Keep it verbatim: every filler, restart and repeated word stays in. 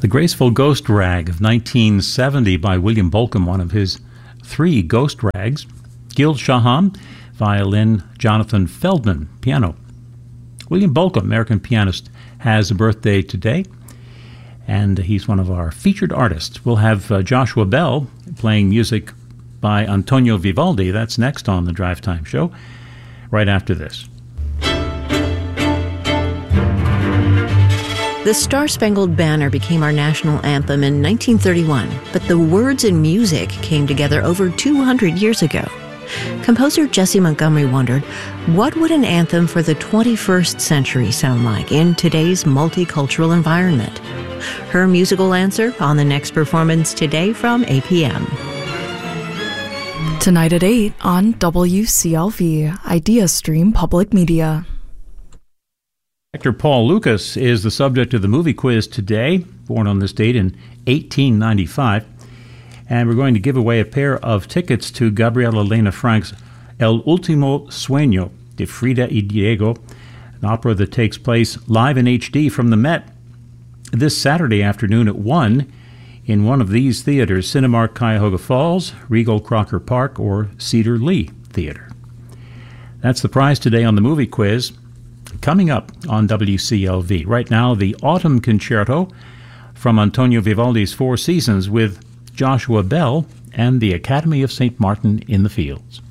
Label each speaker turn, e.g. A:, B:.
A: The Graceful Ghost Rag of nineteen seventy by William Bolcom, one of his three ghost rags. Gil Shaham, violin. Jonathan Feldman, piano. William Bolcom, American pianist, has a birthday today, and he's one of our featured artists. We'll have uh, Joshua Bell playing music by Antonio Vivaldi. That's next on the Drive Time Show, right after this.
B: The Star-Spangled Banner became our national anthem in nineteen thirty-one, but the words and music came together over two hundred years ago. Composer Jessie Montgomery wondered, what would an anthem for the twenty-first century sound like in today's multicultural environment? Her musical answer on the next performance today from A P M.
C: Tonight at eight on W C L V, Idea Stream Public Media.
A: Actor Paul Lucas is the subject of the movie quiz today, born on this date in eighteen ninety-five. And we're going to give away a pair of tickets to Gabriela Lena Frank's El Último Sueño de Frida y Diego, an opera that takes place live in H D from the Met this Saturday afternoon at one in one of these theaters, Cinemark Cuyahoga Falls, Regal Crocker Park, or Cedar Lee Theater. That's the prize today on the movie quiz. Coming up on W C L V. Right now, the Autumn Concerto from Antonio Vivaldi's Four Seasons with Joshua Bell and the Academy of Saint Martin in the Fields.